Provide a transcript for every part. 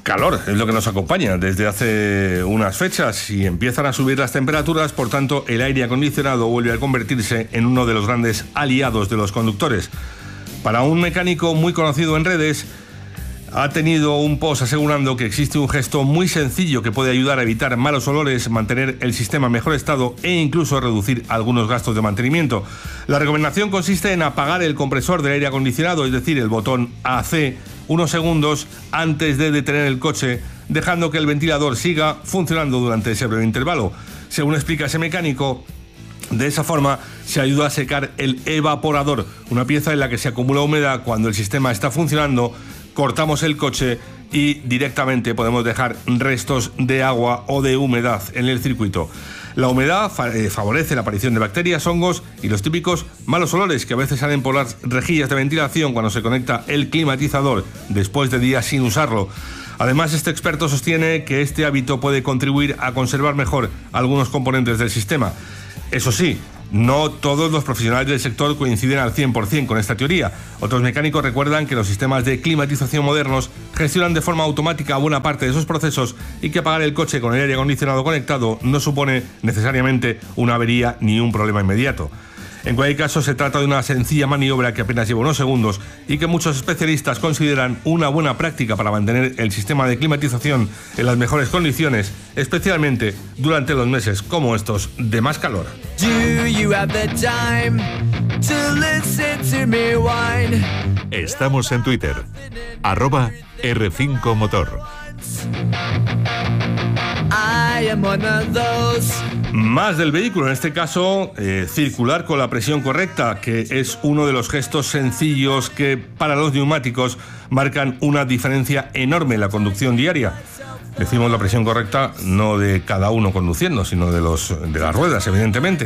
Calor es lo que nos acompaña desde hace unas fechas y empiezan a subir las temperaturas, por tanto el aire acondicionado vuelve a convertirse en uno de los grandes aliados de los conductores. Para un mecánico muy conocido en redes, ha tenido un post asegurando que existe un gesto muy sencillo que puede ayudar a evitar malos olores, mantener el sistema en mejor estado e incluso reducir algunos gastos de mantenimiento. La recomendación consiste en apagar el compresor del aire acondicionado, es decir, el botón AC, unos segundos antes de detener el coche, dejando que el ventilador siga funcionando durante ese breve intervalo. Según explica ese mecánico, de esa forma se ayuda a secar el evaporador, una pieza en la que se acumula humedad cuando el sistema está funcionando. Cortamos el coche y directamente podemos dejar restos de agua o de humedad en el circuito. La humedad favorece la aparición de bacterias, hongos y los típicos malos olores que a veces salen por las rejillas de ventilación cuando se conecta el climatizador después de días sin usarlo. Además, este experto sostiene que este hábito puede contribuir a conservar mejor algunos componentes del sistema. Eso sí, no todos los profesionales del sector coinciden al 100% con esta teoría. Otros mecánicos recuerdan que los sistemas de climatización modernos gestionan de forma automática buena parte de esos procesos y que apagar el coche con el aire acondicionado conectado no supone necesariamente una avería ni un problema inmediato. En cualquier caso, se trata de una sencilla maniobra que apenas lleva unos segundos y que muchos especialistas consideran una buena práctica para mantener el sistema de climatización en las mejores condiciones, especialmente durante los meses como estos de más calor. Estamos en Twitter, @R5Motor. Más del vehículo, en este caso, circular con la presión correcta, que es uno de los gestos sencillos que para los neumáticos marcan una diferencia enorme en la conducción diaria. Decimos la presión correcta no de cada uno conduciendo, sino de las ruedas, evidentemente.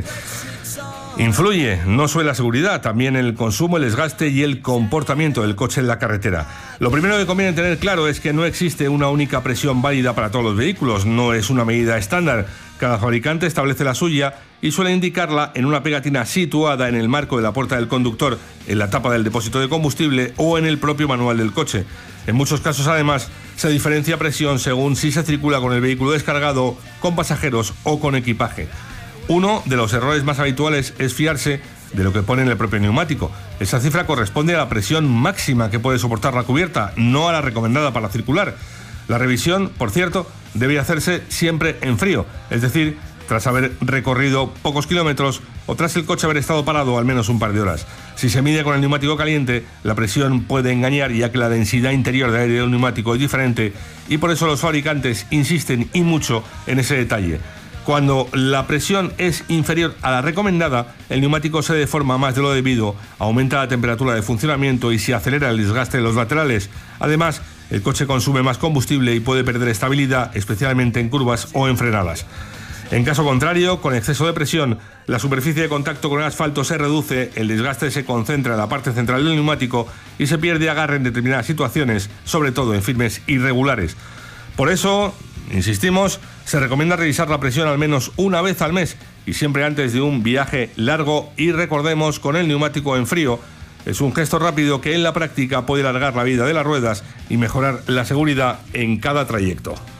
Influye no solo en la seguridad, también en el consumo, el desgaste y el comportamiento del coche en la carretera. Lo primero que conviene tener claro es que no existe una única presión válida para todos los vehículos, no es una medida estándar. Cada fabricante establece la suya y suele indicarla en una pegatina situada en el marco de la puerta del conductor, en la tapa del depósito de combustible o en el propio manual del coche. En muchos casos, además, se diferencia presión según si se circula con el vehículo descargado, con pasajeros o con equipaje. Uno de los errores más habituales es fiarse de lo que pone en el propio neumático. Esa cifra corresponde a la presión máxima que puede soportar la cubierta, no a la recomendada para circular. La revisión, por cierto, debe hacerse siempre en frío, es decir, tras haber recorrido pocos kilómetros o tras el coche haber estado parado al menos un par de horas. Si se mide con el neumático caliente, la presión puede engañar, ya que la densidad interior del aire del neumático es diferente y por eso los fabricantes insisten y mucho en ese detalle. Cuando la presión es inferior a la recomendada, el neumático se deforma más de lo debido, aumenta la temperatura de funcionamiento y se acelera el desgaste de los laterales. Además, el coche consume más combustible y puede perder estabilidad, especialmente en curvas o en frenadas. En caso contrario, con exceso de presión, la superficie de contacto con el asfalto se reduce, el desgaste se concentra en la parte central del neumático y se pierde agarre en determinadas situaciones, sobre todo en firmes irregulares. Por eso, insistimos, se recomienda revisar la presión al menos una vez al mes y siempre antes de un viaje largo, y recordemos, con el neumático en frío. Es un gesto rápido que en la práctica puede alargar la vida de las ruedas y mejorar la seguridad en cada trayecto.